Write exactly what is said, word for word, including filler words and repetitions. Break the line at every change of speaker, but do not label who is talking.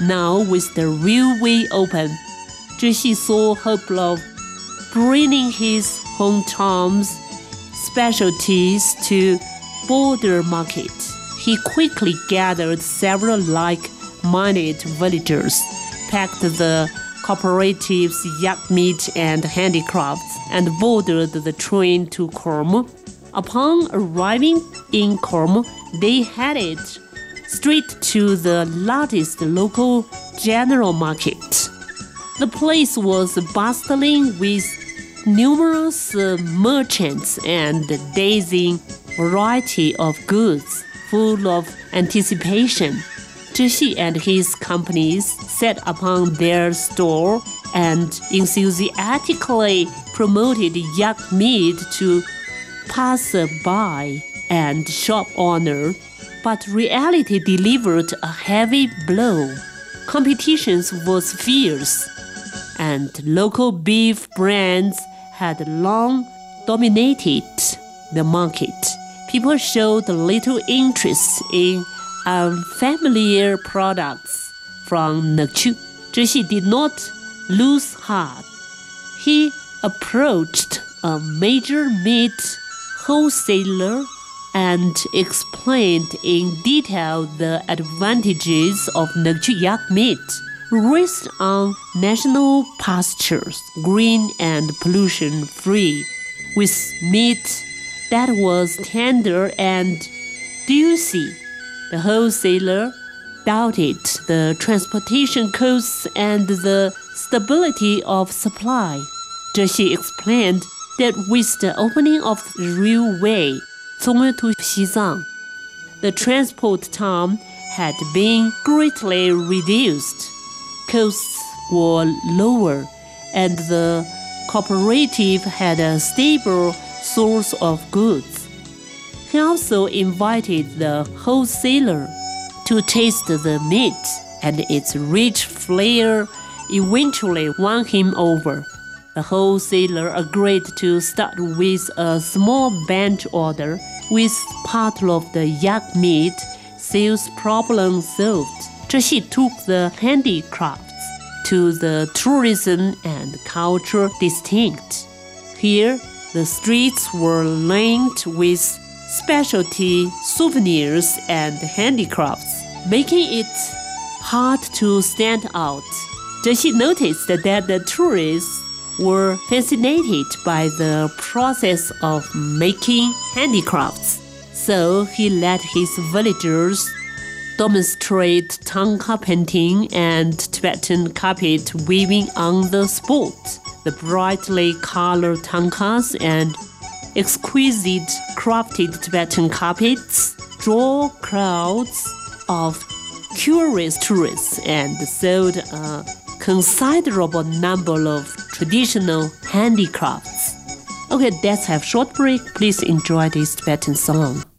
now with the railway open, Zhe Xi saw hope of bringing his hometown's specialties to border market. He quickly gathered several like-minded villagers, packed the cooperative's yak meat and handicrafts, and boarded the train to Kormu. Upon arriving in Kormu, they headed straight to the largest local general market. The place was bustling with numerous uh, merchants and dazzling variety of goods, full of anticipation. Zhe Xi and his companies set upon their store and enthusiastically promoted yak meat to passer-by and shop owner, but reality delivered a heavy blow. Competition was fierce, and local beef brands had long dominated the market. People showed little interest in unfamiliar products from Nekchu. Zhe Xi did not lose heart. He approached a major meat wholesaler and explained in detail the advantages of Nekchu yak meat, raised on national pastures, green and pollution-free, with meat that was tender and juicy. The wholesaler doubted the transportation costs and the stability of supply. Zhe Xi explained that with the opening of the railway, Zhongwei to Xizang, the transport time had been greatly reduced. Costs were lower, and the cooperative had a stable source of goods. He also invited the wholesaler to taste the meat, and its rich flavor eventually won him over. The wholesaler agreed to start with a small batch order. With part of the yak meat sales problem solved, Zhe Xi took the handicrafts to the tourism and culture district. Here, the streets were lined with specialty souvenirs and handicrafts, making it hard to stand out. Zhe Xi noticed that the tourists were fascinated by the process of making handicrafts, so he let his villagers demonstrate tanka painting and Tibetan carpet weaving on the spot. The brightly colored tankas and exquisite crafted Tibetan carpets draw crowds of curious tourists and sold a considerable number of traditional handicrafts. Okay, let's have a short break. Please enjoy this Tibetan song.